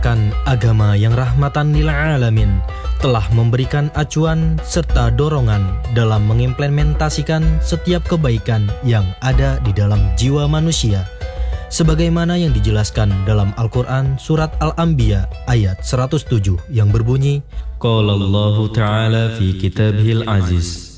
Kan agama yang rahmatan lil alamin telah memberikan acuan serta dorongan dalam mengimplementasikan setiap kebaikan yang ada di dalam jiwa manusia, sebagaimana yang dijelaskan dalam Al-Quran Surat Al-Anbiya ayat 107 yang berbunyi, Qala Allahu Ta'ala fi kitabihil aziz,